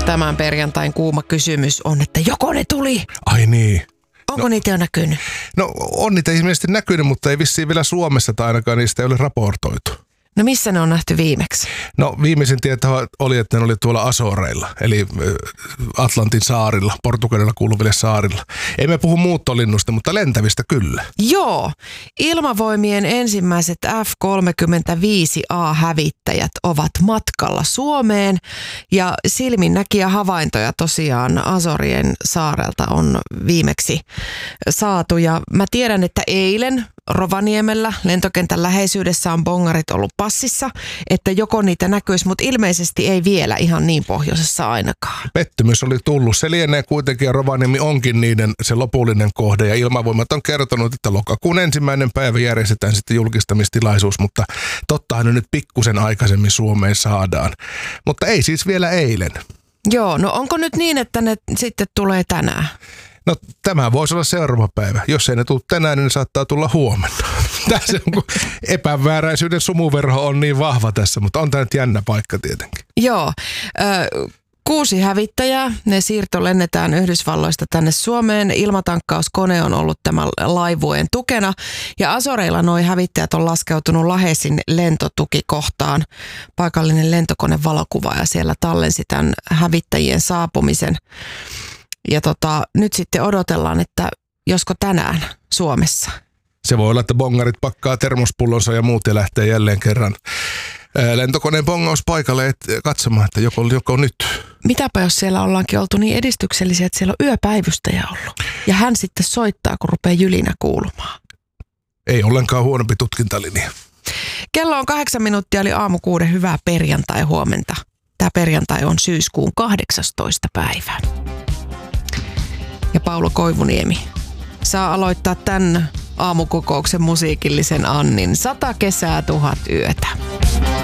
tämän perjantain kuuma kysymys on, että joko ne tuli? Ai niin. Onko niitä jo näkynyt? No on niitä ilmeisesti näkynyt, mutta ei vissiin vielä Suomessa tai ainakaan niistä ei ole raportoitu. No missä ne on nähty viimeksi? No viimeisin tieto oli, että ne oli tuolla Azoreilla, eli Atlantin saarilla, Portugalilla kuuluville saarilla. Ei me puhu muuttolinnusta, mutta lentävistä kyllä. Joo, ilmavoimien ensimmäiset F-35A-hävittäjät ovat matkalla Suomeen ja silminnäkijä havaintoja tosiaan Azorien saarelta on viimeksi saatu. Ja mä tiedän, että eilen Rovaniemellä lentokentän läheisyydessä on bongarit ollut passissa, että joko niitä näkyisi, mutta ilmeisesti ei vielä ihan niin pohjoisessa ainakaan. Pettymys oli tullut. Se lienee kuitenkin ja Rovaniemi onkin niiden se lopullinen kohde ja Ilmavoimat on kertonut, että lokakuun 1. päivä järjestetään sitten julkistamistilaisuus, mutta tottahan ne nyt pikkusen aikaisemmin Suomeen saadaan. Mutta ei siis vielä eilen. Joo, no onko nyt niin, että ne sitten tulee tänään? No tämä voisi olla seuraava päivä. Jos ei ne tule tänään, niin ne saattaa tulla huomenna. Tässä on, kun epämääräisyyden sumuverho on niin vahva tässä, mutta on tämä nyt jännä paikka tietenkin. Joo, 6 hävittäjää, ne siirtolennetään Yhdysvalloista tänne Suomeen. Ilmatankkauskone on ollut tämän laivueen tukena ja Azoreilla nuo hävittäjät on laskeutunut Lahesin lentotukikohtaan. Paikallinen lentokone valokuvaaja siellä tallensi tämän hävittäjien saapumisen. Ja nyt sitten odotellaan, että josko tänään Suomessa. Se voi olla, että bongarit pakkaa termospullonsa ja muut ja lähtee jälleen kerran lentokoneen bongauspaikalle katsomaan, että joko nyt. Mitäpä jos siellä ollaankin oltu niin edistyksellisiä, että siellä on yöpäivystäjä ollut. Ja hän sitten soittaa, kun rupeaa jylinä kuulumaan. Ei ollenkaan huonompi tutkintalinja. Kello on 8 minuuttia, eli aamu 6. Hyvää perjantai huomenta. Tämä perjantai on syyskuun 18. päivä. Ja Paulo Koivuniemi saa aloittaa tämän aamukokouksen musiikillisen annin 100 kesää 1000 yötä.